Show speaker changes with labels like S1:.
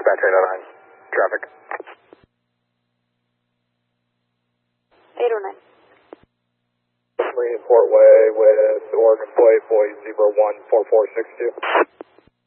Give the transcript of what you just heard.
S1: dispatch 809. Traffic.
S2: 809.
S1: Marine Portway with Oregon plate, boy 014462.